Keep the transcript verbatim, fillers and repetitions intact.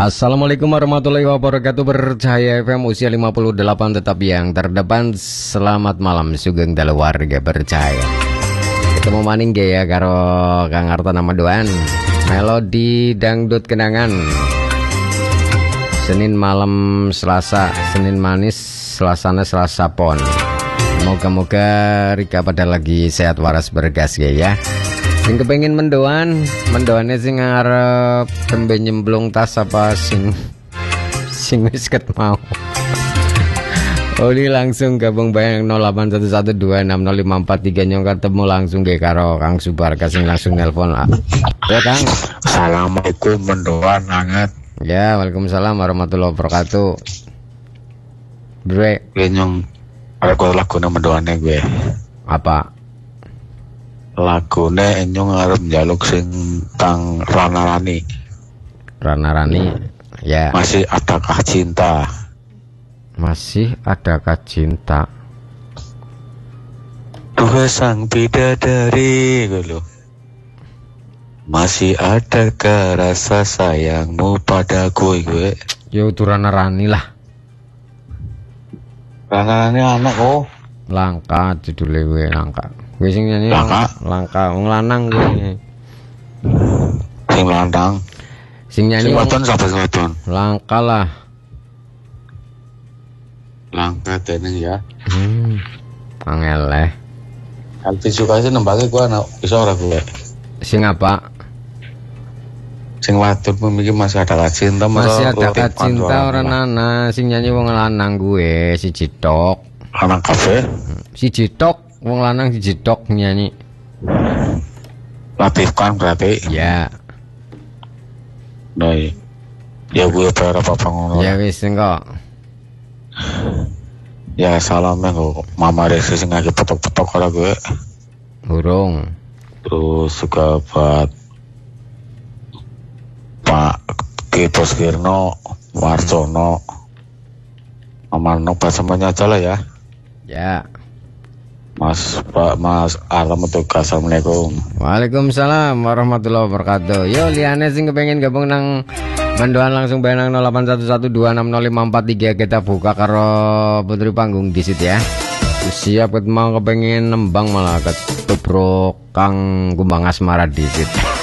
Assalamualaikum warahmatullahi wabarakatuh. Bercahaya F M usia lima puluh delapan tetap yang terdepan. Selamat malam sugeng dalam warga bercahaya. Ketemu maning ge ya karo Kang Arta nama doan. Melodi dangdut kenangan. Senin malam Selasa, Senin manis, Selasana Selasa pon. Moga-moga Rika pada lagi sehat waras bergas ya. Sing kepengin mendoan, mendoannya sing ngarep tembe nyemblung tas apa sing sing wis ket mau. Oli langsung gabung bayang nol delapan satu satu dua enam nol lima empat tiga nyong ketemu langsung ge karo Kang Subarka sing langsung nelpon. Ya Kang. Assalamualaikum mendoan hangat. Ya, waalaikumsalam warahmatullahi wabarakatuh. Bre, Gue nyong ada lagune mendoane gue. apa? Lagune nyong ngarep njaluk sing tang Rana Rani. Rana Rani. Ya. Masih adakah cinta? Masih adakah cinta? Dua sang bidadari gue lo. Masih adakah rasa sayangmu padaku gue? Ya itu Rana Rani lah. Rana Rani anak oh. Langka judulnya gue langka. Gue sing nyanyi Langka? Langka wong lanang gue. Sing landang. Sing nyanyi Sing wong wadon sapa sing wadon? langka lah. Langka teneng ya. Hmm. Angeleh. Alti suka sih nembake gua anak bisa ora gue. Sing apa? Sing wadon memiliki masih ada cinta Masih adakah cinta orang nana. Sing nyanyi wong lanang gue si Citok. Anak kafe Si Citok wong lanang si Citok nyanyi. Latifkan berarti Ya. nah ya gue bayar apa ngono Ya wis engko. ya salamnya kok mama Resi sing lagi petok-petok ora gue Burung. terus juga buat Pak Kitos Kirno Warsono Amarno pas semuanya aja lah ya Ya. Mas Pak Mas Alam untuk assalamualaikum. Waalaikumsalam warahmatullahi wabarakatuh. Yo liane sing kepengen gabung nang mendoan langsung bayar nang nol delapan satu satu dua enam nol lima empat tiga kita buka karo putri panggung di situ ya. Siap ket mau kepengen nembang malah ketubruk Kang Kumbang Asmara di situ.